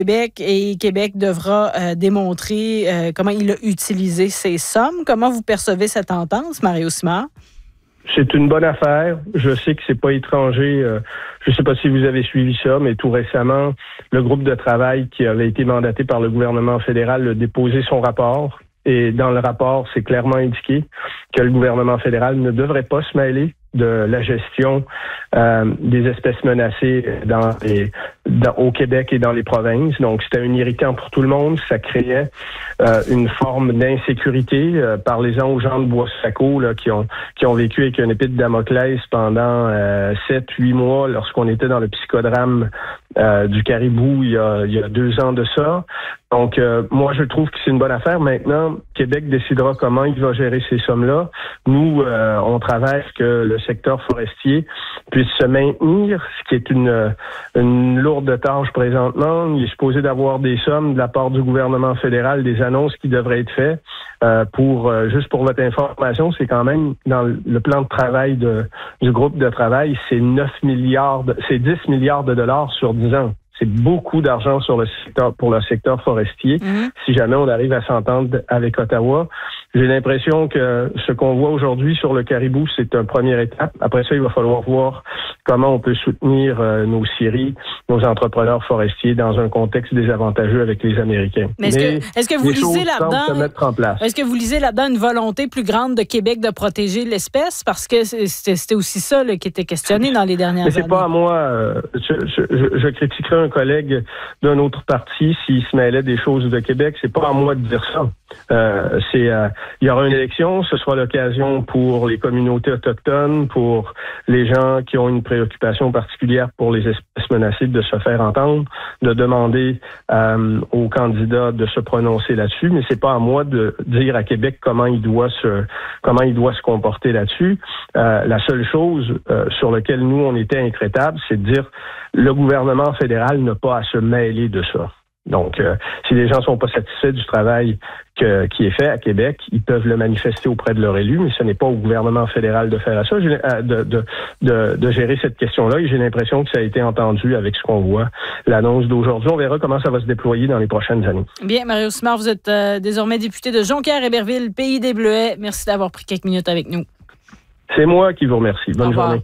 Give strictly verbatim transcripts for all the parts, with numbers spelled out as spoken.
Québec et Québec devra euh, démontrer euh, comment il a utilisé ces sommes. Comment vous percevez cette entente, Mario Simard? C'est une bonne affaire. Je sais que c'est pas étranger. Euh, je sais pas si vous avez suivi ça, mais tout récemment, le groupe de travail qui avait été mandaté par le gouvernement fédéral a déposé son rapport. Et dans le rapport, c'est clairement indiqué que le gouvernement fédéral ne devrait pas se mêler de la gestion euh, des espèces menacées dans les, dans, au Québec et dans les provinces. Donc, c'était un irritant pour tout le monde. Ça créait euh, une forme d'insécurité. Euh, parlez-en aux gens de Bois-Saco là, qui ont qui ont vécu avec une épée de Damoclès pendant euh, sept, huit mois lorsqu'on était dans le psychodrame euh, du Caribou il y a, il y a deux ans de ça. Donc, euh, moi, je trouve que c'est une bonne affaire. Maintenant, Québec décidera comment il va gérer ces sommes-là. Nous, euh, on travaille que le secteur forestier puisse se maintenir, ce qui est une, une lourde tâche présentement. Il est supposé d'avoir des sommes de la part du gouvernement fédéral, des annonces qui devraient être faites. Euh, pour euh, juste pour votre information, c'est quand même dans le plan de travail de, du groupe de travail, c'est neuf milliards, de, c'est dix milliards de dollars sur dix ans. C'est beaucoup d'argent sur le secteur, pour le secteur forestier. Mmh. Si jamais on arrive à s'entendre avec Ottawa, j'ai l'impression que ce qu'on voit aujourd'hui sur le Caribou, c'est une première étape. Après ça, il va falloir voir comment on peut soutenir euh, nos scieries, nos entrepreneurs forestiers dans un contexte désavantageux avec les Américains. Mais est-ce Mais que, est-ce que vous lisez là-dedans, est-ce que vous lisez là-dedans une volonté plus grande de Québec de protéger l'espèce? Parce que c'était, c'était aussi ça là, qui était questionné dans les dernières Mais c'est années. pas à moi. Euh, je, je, je, je critiquerai un collègue d'un autre parti s'il se mêlait des choses de Québec. C'est pas à moi de dire ça. Euh, c'est, euh, il y aura une élection, ce sera l'occasion pour les communautés autochtones, pour les gens qui ont une préoccupation particulière pour les espèces menacées de se faire entendre, de demander euh, aux candidats de se prononcer là-dessus. Mais c'est pas à moi de dire à Québec comment il doit se comment il doit se comporter là-dessus. Euh, la seule chose euh, sur laquelle nous on était intraitables, c'est de dire le gouvernement fédéral n'a pas à se mêler de ça. Donc, euh, si les gens ne sont pas satisfaits du travail que, qui est fait à Québec, ils peuvent le manifester auprès de leurs élus, mais ce n'est pas au gouvernement fédéral de faire ça, de, de, de, de gérer cette question-là. Et j'ai l'impression que ça a été entendu avec ce qu'on voit. L'annonce d'aujourd'hui, on verra comment ça va se déployer dans les prochaines années. Bien, Mario Simard, vous êtes euh, désormais député de Jonquière-Héberville, Pays des Bleuets. Merci d'avoir pris quelques minutes avec nous. C'est moi qui vous remercie. Bonne journée.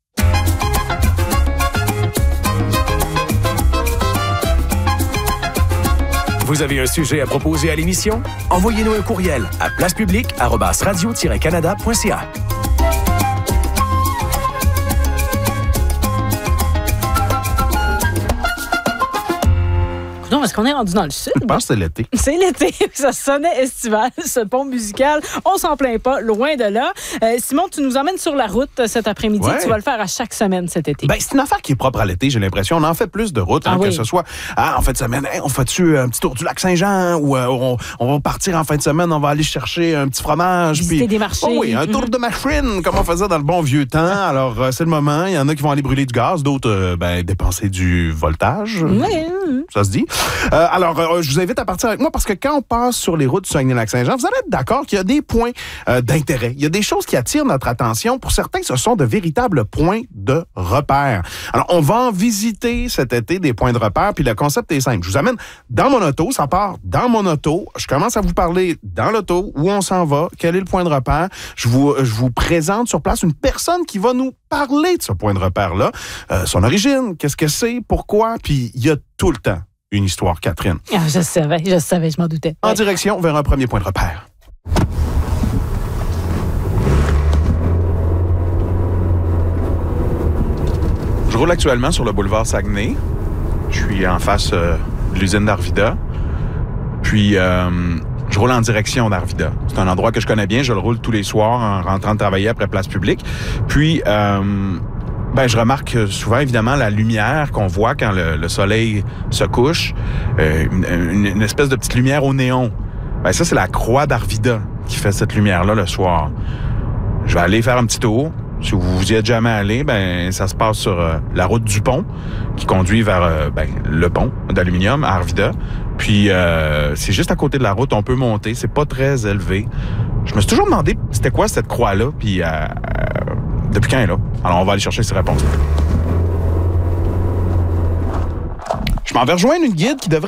Vous avez un sujet à proposer à l'émission? Envoyez-nous un courriel à placepublique arobase radio tiret canada point c a. Non, est-ce qu'on est rendu dans le sud? Je pense que c'est l'été. C'est l'été. Ça sonnait estival, ce pont musical. On s'en plaint pas, loin de là. Euh, Simon, tu nous emmènes sur la route cet après-midi. Ouais. Tu vas le faire à chaque semaine cet été. Ben, c'est une affaire qui est propre à l'été, j'ai l'impression. On en fait plus de routes, hein, ah oui. que ce soit ah, en fin de semaine. Hey, on fait-tu un petit tour du lac Saint-Jean ou euh, on, on va partir en fin de semaine, on va aller chercher un petit fromage. Visiter puis, des marchés. Oh oui, un tour mm-hmm. de machine, comme on faisait dans le bon vieux temps. Alors, euh, c'est le moment. Il y en a qui vont aller brûler du gaz, d'autres euh, ben, dépenser du voltage. Oui. Mm-hmm. Ça se dit. Euh, alors, euh, je vous invite à partir avec moi parce que quand on passe sur les routes du Saguenay-Lac-Saint-Jean, vous allez être d'accord qu'il y a des points euh, d'intérêt. Il y a des choses qui attirent notre attention. Pour certains, ce sont de véritables points de repère. Alors, on va en visiter cet été des points de repère, puis le concept est simple. Je vous amène dans mon auto, ça part dans mon auto. Je commence à vous parler dans l'auto, où on s'en va, quel est le point de repère. Je vous, je vous présente sur place une personne qui va nous parler de ce point de repère-là, euh, son origine, qu'est-ce que c'est, pourquoi, puis il y a tout le temps une histoire, Catherine. Ah, je savais, je savais, je m'en doutais. En ouais. direction vers un premier point de repère. Je roule actuellement sur le boulevard Saguenay. Je suis en face euh, de l'usine d'Arvida. Puis, euh, je roule en direction d'Arvida. C'est un endroit que je connais bien. Je le roule tous les soirs en rentrant de travailler après Place Publique. Puis, euh, ben, je remarque souvent, évidemment, la lumière qu'on voit quand le, le soleil se couche. Euh, une, une espèce de petite lumière au néon. Ben, ça, c'est la croix d'Arvida qui fait cette lumière-là le soir. Je vais aller faire un petit tour. Si vous y êtes jamais allé, ben ça se passe sur euh, la route du pont qui conduit vers euh, ben, le pont d'aluminium à Arvida. Puis euh, c'est juste à côté de la route, on peut monter, c'est pas très élevé. Je me suis toujours demandé c'était quoi cette croix-là, puis euh, euh, depuis quand elle est là. Alors on va aller chercher ces réponses. Je m'en vais rejoindre une guide qui devrait